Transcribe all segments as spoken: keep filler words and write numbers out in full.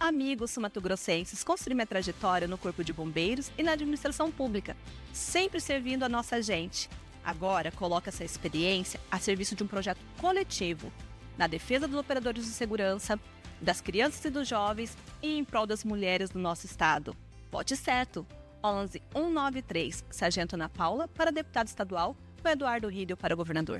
Amigos sumatogrossenses, construí minha trajetória no Corpo de Bombeiros e na administração pública, sempre servindo a nossa gente. Agora, coloca essa experiência a serviço de um projeto coletivo, na defesa dos operadores de segurança, das crianças e dos jovens e em prol das mulheres do nosso estado. Vote certo! onze um nove três, Sargento Ana Paula para deputado estadual, o Eduardo Riedel para governador.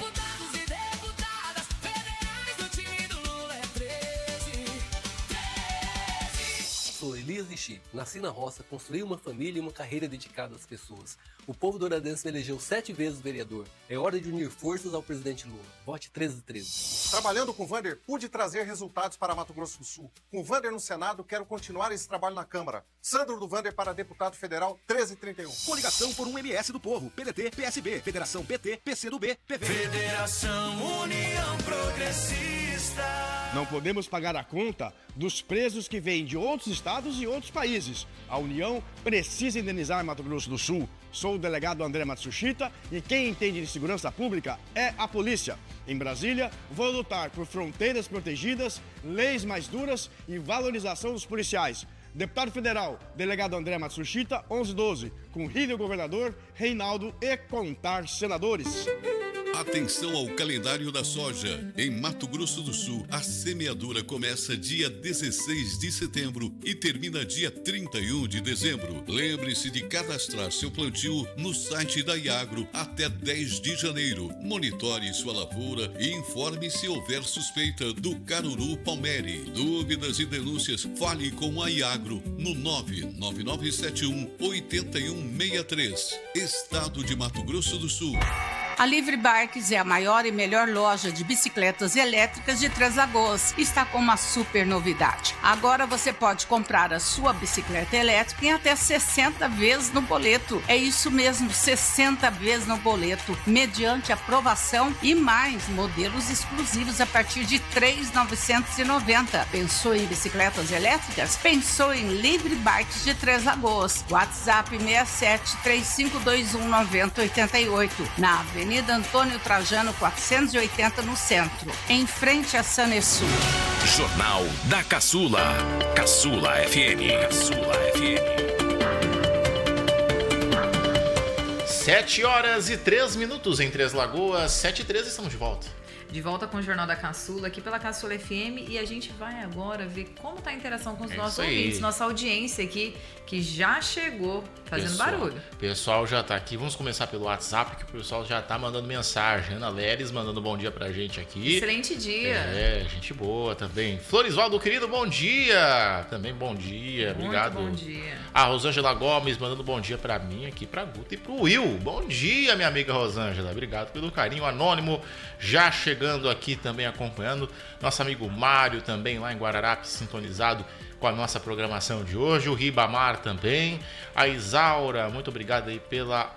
Sou Elias Vichy, nasci na roça, construí uma família e uma carreira dedicada às pessoas. O povo douradense me elegeu sete vezes vereador. É hora de unir forças ao presidente Lula. Vote treze treze. Trabalhando com o Vander, pude trazer resultados para Mato Grosso do Sul. Com o Vander no Senado, quero continuar esse trabalho na Câmara. Sandro do Vander para deputado federal treze trinta e um. Coligação por um M S do Povo. P D T, P S B, Federação P T, P C do B, P V. Federação União Progressista. Não podemos pagar a conta dos presos que vêm de outros estados e outros países. A União precisa indenizar Mato Grosso do Sul. Sou o delegado André Matsushita e quem entende de segurança pública é a polícia. Em Brasília, vou lutar por fronteiras protegidas, leis mais duras e valorização dos policiais. Deputado Federal, delegado André Matsushita, onze doze, com Riedel governador, Reinaldo e contar senadores. Atenção ao calendário da soja. Em Mato Grosso do Sul, a semeadura começa dia dezesseis de setembro e termina dia trinta e um de dezembro. Lembre-se de cadastrar seu plantio no site da Iagro até dez de janeiro. Monitore sua lavoura e informe se houver suspeita do caruru palmeri. Dúvidas e denúncias, fale com a Iagro no nove nove nove sete um oito um seis três. Estado de Mato Grosso do Sul. A Livre Bikes é a maior e melhor loja de bicicletas elétricas de Três Lagoas. Está com uma super novidade. Agora você pode comprar a sua bicicleta elétrica em até sessenta vezes no boleto. É isso mesmo, sessenta vezes no boleto, mediante aprovação e mais modelos exclusivos a partir de três mil novecentos e noventa. Pensou em bicicletas elétricas? Pensou em Livre Bikes de Três Lagoas. WhatsApp seis sete três cinco dois um nove zero oito oito. Na Avenida Avenida Antônio Trajano, quatrocentos e oitenta, no centro, em frente a Sanesul. Jornal da Caçula. Caçula F M. Caçula F M. Sete horas e três minutos em Três Lagoas. Sete e três, estamos de volta. De volta com o Jornal da Caçula, aqui pela Caçula F M, e a gente vai agora ver como está a interação com os é nossos ouvintes, nossa audiência aqui, que já chegou fazendo pessoal, barulho. O pessoal já está aqui, vamos começar pelo WhatsApp, que o pessoal já está mandando mensagem. Ana Leres mandando bom dia pra gente aqui. Excelente dia. É, gente boa também. Florisvaldo, querido, bom dia. Também bom dia, Muito obrigado. bom dia. A Rosângela Gomes mandando bom dia pra mim aqui, pra Guta e pro Will. Bom dia, minha amiga Rosângela, obrigado pelo carinho. Anônimo já chegando aqui também acompanhando. Nosso amigo Mário também lá em Guararapes, sintonizado com a nossa programação de hoje. O Ribamar também. A Isaura, muito obrigado aí pela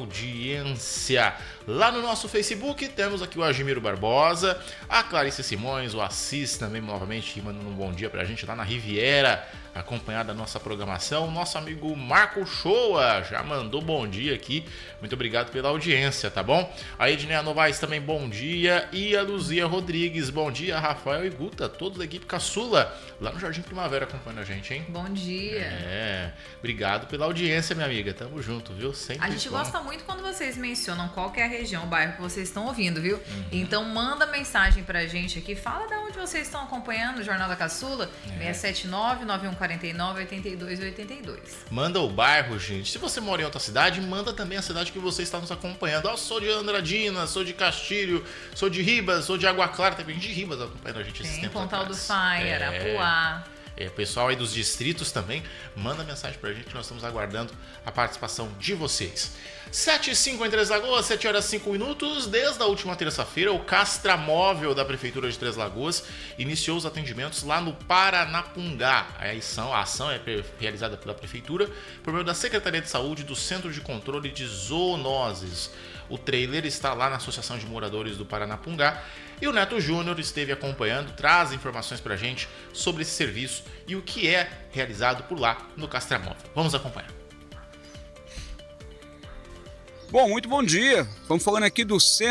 audiência. Lá no nosso Facebook temos aqui o Agimiro Barbosa, a Clarice Simões, o Assis também novamente mandando um bom dia pra gente lá na Riviera, acompanhado da nossa programação. Nosso amigo Marco Shoa já mandou bom dia aqui. Muito obrigado pela audiência, tá bom? A Edneia Novaes também bom dia. E a Luzia Rodrigues, bom dia. Rafael e Guta, todos da equipe Caçula, lá no Jardim Primavera acompanhando a gente, hein? Bom dia. É, obrigado pela audiência, minha amiga. Tamo junto, viu? Sempre a gente bom. gosta muito quando vocês mencionam qual que é a região, o bairro que vocês estão ouvindo, viu? Uhum. Então manda mensagem pra gente aqui, fala de onde vocês estão acompanhando o Jornal da Caçula, É. seis sete nove, nove um quatro nove, oito dois oito dois. Manda o bairro, gente. Se você mora em outra cidade, manda também a cidade que você está nos acompanhando. Ó, sou de Andradina, sou de Castilho, sou de Ribas, sou de Água Clara. Tem gente de Ribas acompanhando a gente esses Tem tempos Pontal do atrás. Faia, É. Arapuá. É, pessoal aí dos distritos também, manda mensagem pra gente, nós estamos aguardando a participação de vocês. sete e cinco em Três Lagoas, sete horas e cinco minutos. Desde a última terça-feira, o Castramóvel da Prefeitura de Três Lagoas iniciou os atendimentos lá no Paranapungá. A ação, a ação é realizada pela Prefeitura por meio da Secretaria de Saúde e do Centro de Controle de Zoonoses. O trailer está lá na Associação de Moradores do Paranapungá e o Neto Júnior esteve acompanhando, traz informações pra gente sobre esse serviço e o que é realizado por lá no Castramóvel. Vamos acompanhar. Bom, muito bom dia. Vamos falando aqui do centro